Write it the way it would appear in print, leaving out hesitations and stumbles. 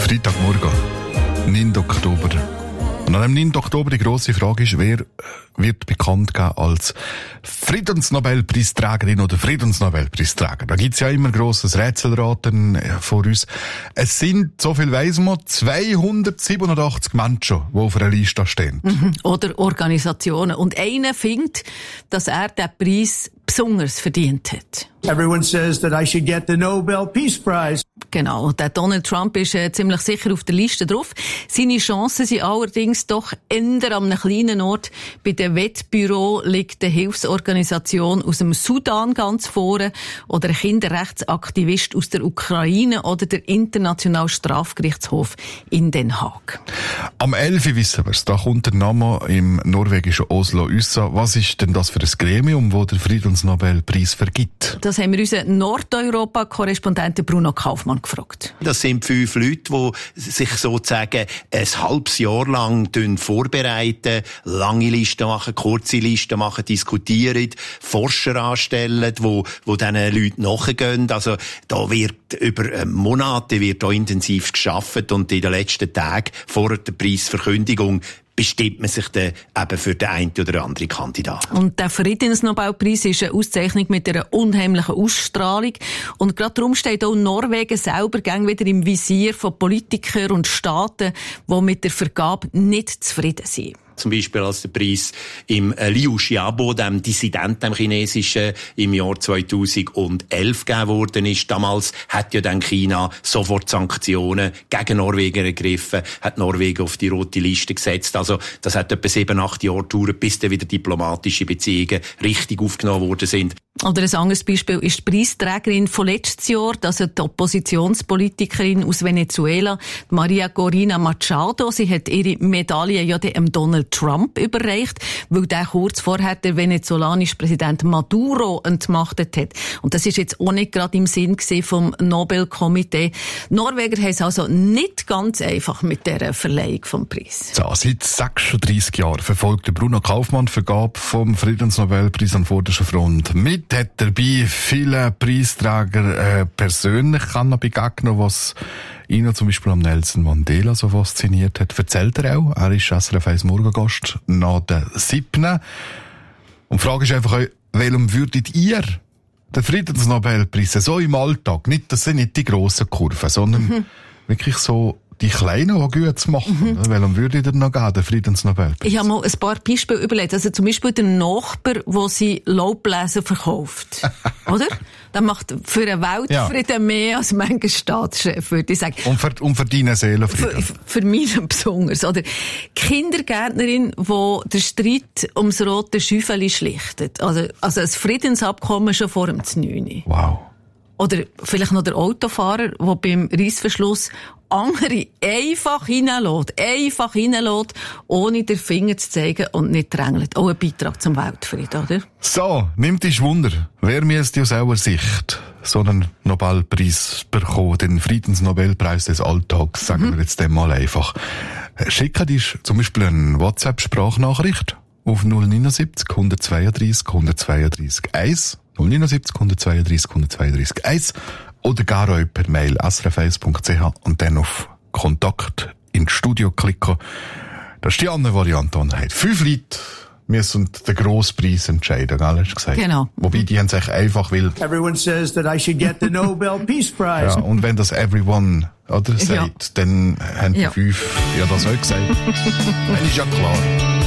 Freitagmorgen, 9. Oktober. Und an dem 9. Oktober die grosse Frage ist, wer wird bekannt geben als Friedensnobelpreisträgerin oder Friedensnobelpreisträger. Da gibt's ja immer grosses Rätselraten vor uns. Es sind, so viel weiss man, 287 Menschen, die auf einer Liste stehen. Oder Organisationen. Und einer findet, dass er den Preis besonders verdient hat. Everyone says that I should get the Nobel Peace Prize. Genau, der Donald Trump ist ziemlich sicher auf der Liste drauf. Seine Chancen sind allerdings doch eher an einem kleinen Ort. Bei dem Wettbüro liegt eine Hilfsorganisation aus dem Sudan ganz vorne oder ein Kinderrechtsaktivist aus der Ukraine oder der Internationale Strafgerichtshof in Den Haag. Am 11. wissen wir's. Da kommt der Name im norwegischen Oslo raus. Was ist denn das für ein Gremium, das der Friedensnobelpreis vergibt? Das haben wir unseren Nordeuropa-Korrespondenten Bruno Kaufmann gefragt. Das sind 5 Leute, die sich sozusagen ein halbes Jahr lang vorbereiten, lange Listen machen, kurze Listen machen, diskutieren, Forscher anstellen, wo diesen Leuten nachgehen. Also da wird über Monate da intensiv gearbeitet und in den letzten Tagen vor der Preisverkündigung bestimmt man sich dann eben für den einen oder anderen Kandidat. Und der Friedensnobelpreis ist eine Auszeichnung mit einer unheimlichen Ausstrahlung. Und gerade darum steht auch Norwegen selber gern wieder im Visier von Politikern und Staaten, die mit der Vergabe nicht zufrieden sind. Zum Beispiel als der Preis im Liu Xiaobo, dem Dissidenten, dem Chinesischen, im Jahr 2011 gegeben worden ist. Damals hat ja dann China sofort Sanktionen gegen Norwegen ergriffen, hat Norwegen auf die rote Liste gesetzt. Also das hat etwa 7-8 Jahre gedauert, bis dann wieder diplomatische Beziehungen richtig aufgenommen worden sind. Oder ein anderes Beispiel ist die Preisträgerin von letztes Jahr, also die Oppositionspolitikerin aus Venezuela, Maria Corina Machado. Sie hat ihre Medaille ja dem Donald Trump überreicht, weil der kurz vorher der venezolanische Präsident Maduro entmachtet hat. Und das ist jetzt auch nicht gerade im Sinn vom Nobelkomitee. Norweger haben es also nicht ganz einfach mit der Verleihung vom Preis. So, seit 36 Jahren verfolgt Bruno Kaufmann die Vergabe vom Friedensnobelpreis an vorderster Front. Mit hat dabei viele Preisträger persönlich begegnen, was ihn zum Beispiel am Nelson Mandela so fasziniert hat. Erzählt er auch. Er ist SRF 1 Morgengast nach der 7. Und die Frage ist einfach, welchem würdet ihr den Friedensnobelpreis so im Alltag, das sind nicht die grossen Kurven, sondern wirklich so die Kleinen, die gut zu machen. Welchem würde ich denn noch geben, den Friedensnobelpreis? Ich habe mal ein paar Beispiele überlegt. Also zum Beispiel der Nachbar, der sie Laubbläser verkauft. Oder? Der macht für den Weltfrieden mehr als mancher Staatschef, würde ich sagen. Und für deine Seelenfrieden? Für mich besonders. Oder Kindergärtnerin, die den Streit ums rote Schäufeli schlichtet. Also ein Friedensabkommen schon vor dem 9. Wow. Oder vielleicht noch der Autofahrer, der beim Reissverschluss andere einfach reinlässt, ohne den Finger zu zeigen und nicht drängelt. Auch ein Beitrag zum Weltfrieden, oder? So, nimmt dich Wunder. Wer müsste aus eurer Sicht so einen Nobelpreis bekommen, den Friedensnobelpreis des Alltags, sagen wir jetzt dem mal einfach. Schickt dich zum Beispiel eine WhatsApp-Sprachnachricht auf 079 132 132 1. 079 132 132 1 oder gar euch per Mail srf1.ch und dann auf Kontakt ins Studio klicken. Das ist die andere Variante, die hat. 5 Leute müssen den Grosspreis entscheiden, gell, hast du gesagt? Genau. Wobei die haben sich einfach will. Everyone says that I should get the Nobel Peace Prize. Ja, und wenn das everyone sagt, dann haben die 5 das auch gesagt. Dann ist ja klar.